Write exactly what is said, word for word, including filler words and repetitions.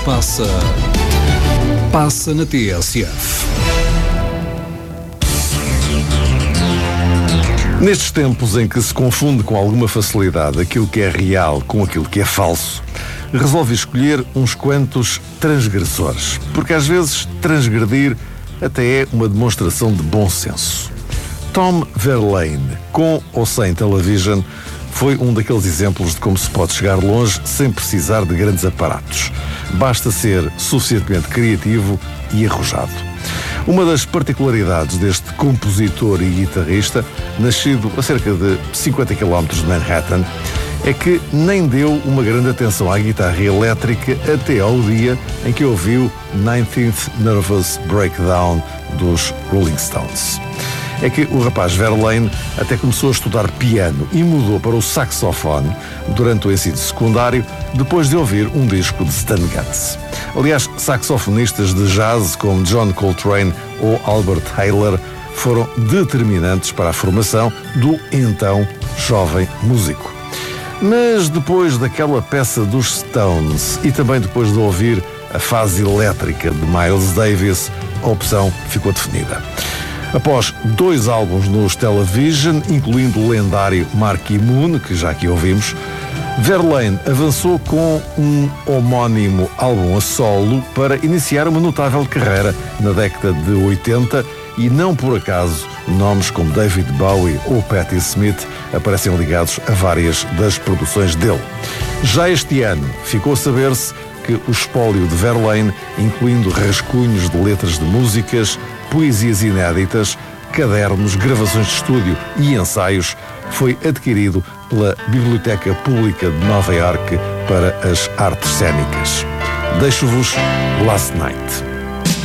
Passa. Passa na T S F. Nestes tempos em que se confunde com alguma facilidade aquilo que é real com aquilo que é falso, resolve escolher uns quantos transgressores, porque às vezes transgredir até é uma demonstração de bom senso. Tom Verlaine, com ou sem television, foi um daqueles exemplos de como se pode chegar longe sem precisar de grandes aparatos. Basta ser suficientemente criativo e arrojado. Uma das particularidades deste compositor e guitarrista, nascido a cerca de cinquenta quilómetros de Manhattan, é que nem deu uma grande atenção à guitarra elétrica até ao dia em que ouviu nineteenth Nervous Breakdown dos Rolling Stones. É que o rapaz Verlaine até começou a estudar piano e mudou para o saxofone durante o ensino secundário, depois de ouvir um disco de Stan Getz. Aliás, saxofonistas de jazz como John Coltrane ou Albert Ayler foram determinantes para a formação do então jovem músico. Mas depois daquela peça dos Stones e também depois de ouvir a fase elétrica de Miles Davis, a opção ficou definida. Após dois álbuns nos Television, incluindo o lendário Marquee Moon, que já aqui ouvimos, Verlaine avançou com um homónimo álbum a solo para iniciar uma notável carreira na década de oitenta e não por acaso nomes como David Bowie ou Patti Smith aparecem ligados a várias das produções dele. Já este ano ficou a saber-se que o espólio de Verlaine, incluindo rascunhos de letras de músicas, poesias inéditas, cadernos, gravações de estúdio e ensaios, foi adquirido pela Biblioteca Pública de Nova Iorque para as Artes Cênicas. Deixo-vos Last Night.